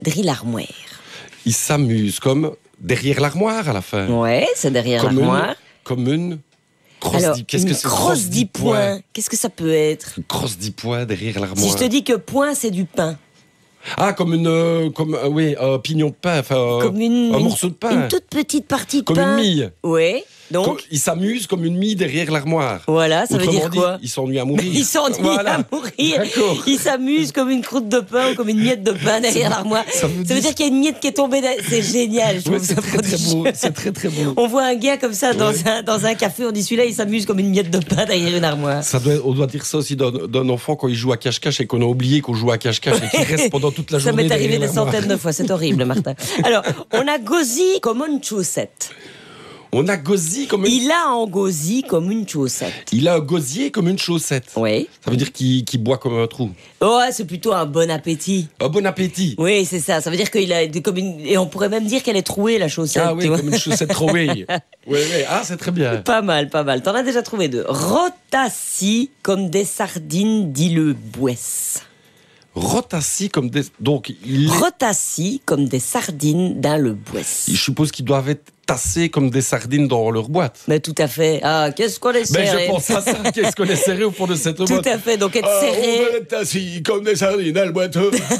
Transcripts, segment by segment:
derrière l'armoire. Il s'amuse comme derrière l'armoire à la fin. Ouais, c'est derrière l'armoire. Comme une crosse. Alors, Qu'est-ce que une c'est crosse 10 points. Qu'est-ce que ça peut être? Une crosse 10 points derrière l'armoire. Si je te dis que point, c'est du pain. Ah, comme un pignon de pain, Comme un morceau de pain. Une toute petite partie de comme pain. Comme une mie. Oui. Donc, il s'amuse comme une mie derrière l'armoire. Voilà, ça Autrement veut dire dit, quoi? Il s'ennuie à mourir. Il s'ennuie à mourir. D'accord. Il s'amuse comme une croûte de pain ou comme une miette de pain derrière l'armoire. Ça veut dire qu'il y a une miette qui est tombée. C'est génial. Je trouve c'est ça très, très beau. C'est très très beau. On voit un gars comme ça dans un café. On dit celui-là, il s'amuse comme une miette de pain derrière une armoire. On doit dire ça aussi d'un enfant quand il joue à cache-cache et qu'on a oublié qu'on joue à cache-cache et qu'il reste pendant toute la journée. Ça m'est arrivé des centaines de fois. C'est horrible, Martin. Alors, on a gosier comme une chaussette. On a gosier comme une... Il a un gosier comme une chaussette. Il a un gosier comme une chaussette. Oui. Ça veut dire qu'il boit comme un trou. Ouais, c'est plutôt un bon appétit. Un bon appétit. Oui, c'est ça. Ça veut dire qu'il a comme une... Et on pourrait même dire qu'elle est trouée, la chaussette. Ah oui, comme une chaussette trouée. Oui. Ah, c'est très bien. Pas mal, pas mal. T'en as déjà trouvé deux. Rotassis comme des sardines, dit le Bouès. Rotassis comme des... Rotassis comme des sardines dans le Bouès. Je suppose qu'ils doivent être tassés comme des sardines dans leur boîte. Mais tout à fait. Ah, qu'est-ce qu'on est serré. Je pense à ça. Qu'est-ce qu'on est serré au fond de cette boîte. Tout à fait. Donc être serré. On est assis comme des sardines dans la boîte.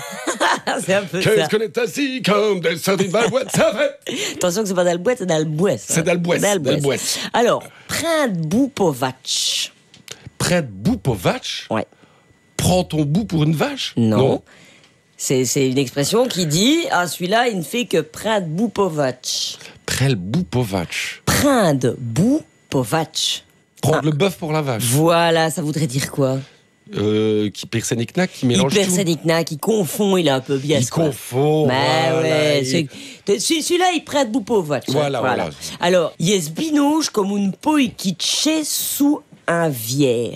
C'est un peu ça. Qu'est-ce qu'on est assis comme des sardines dans la boîte. Ça fait. Attention que c'est pas dans le boîte, c'est dans le Bouès. C'est dans le Bouès. Alors, Prend Boupovac. Prend Boupovac. Ouais. Prends ton bout pour une vache? Non. C'est une expression qui dit « Ah, celui-là, il ne fait que prendre Boupovac ». Prendre Boupovac. Prendre Boupovac. Prendre le bœuf pour la vache. Voilà, ça voudrait dire quoi? Qui persénique-nac, qui mélange tout. Il persénique-nac, il confond, il est un peu biaise. Il confond. Ouais. Celui-là, il prête Boupovac. Voilà. Alors, il est binouche comme une poille qui tchait sous un vière.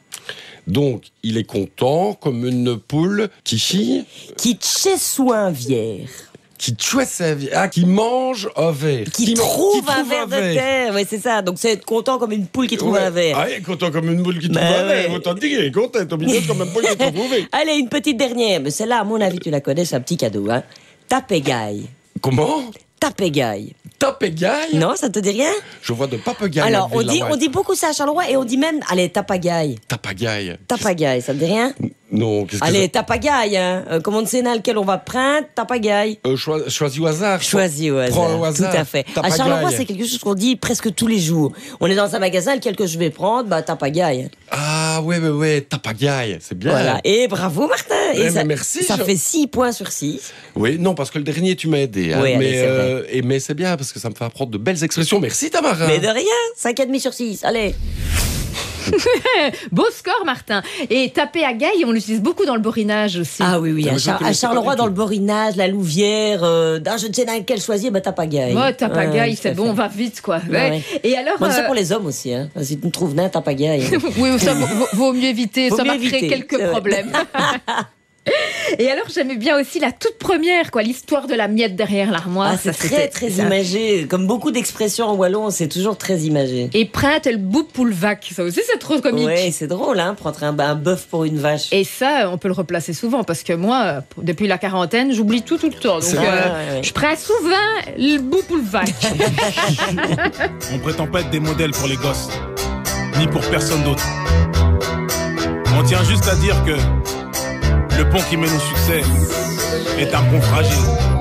Donc, il est content comme une poule qui chie. Qui tchait sous un vière. Qui tchouette sa vie. Ah, qui mange un verre. Qui trouve un verre de terre. Oui, c'est ça. Donc, c'est être content comme une poule qui trouve un verre. Ah, il est content comme une poule qui trouve un verre. Autant dire, il est content. Au milieu, comme une poule qui trouve un verre. Allez, une petite dernière. Mais celle-là, à mon avis, tu la connais, c'est un petit cadeau. Hein. Tapégaille. Comment? Tapégaille. Tapégaille? Non, ça te dit rien? Je vois de papagaille. Alors, on dit beaucoup ça à Charleroi et on dit même, allez, tapagaille. Tapagaille. Tapagaille, ça te dit rien? Non, qu'est-ce que allez, tapagaille, hein. Comme on ne sait dans lequel on va prendre, tapagaille. Choisis au hasard. Choisis au hasard. Prends au hasard. Tout à fait. Tapagaille. À Charleroi, c'est quelque chose qu'on dit presque tous les jours. On est dans un magasin, lequel que je vais prendre, bah, tapagaille. Ah, ouais, tapagaille. C'est bien. Voilà. Et bravo, Martin. Et ça, merci. Ça fait 6 points sur 6. Oui, non, parce que le dernier, tu m'as aidé. Hein, oui, allez, mais c'est bien, parce que ça me fait apprendre de belles expressions. Merci, Tamara. Mais de rien. 5,5 sur 6. Allez. Beau score, Martin. Et taper à gaille, on l'utilise beaucoup dans le borinage aussi. Ah oui. À Charleroi, dans le borinage, la Louvière, je ne sais dans lequel choisir, tape à gaille. Ouais, tape à gaille, c'est bon, on va vite, quoi. Ouais. Et alors. Bon, ça pour les hommes aussi, hein. Si tu me trouves d'un tape à gaille. Oui, ça vaut mieux éviter. Ça va créer quelques problèmes. Et alors, j'aimais bien aussi la toute première, quoi, l'histoire de la miette derrière l'armoire. Ah, c'est très imagé. Comme beaucoup d'expressions en wallon, c'est toujours très imagé. Et prête le bout pour le vac, ça aussi, c'est trop comique. Oui, c'est drôle, hein, prendre un bœuf pour une vache. Et ça, on peut le replacer souvent, parce que moi, depuis la quarantaine, j'oublie tout le temps. Donc, je prends souvent le bout pour le vac. On prétend pas être des modèles pour les gosses, ni pour personne d'autre. On tient juste à dire que le pont qui mène au succès est un pont fragile.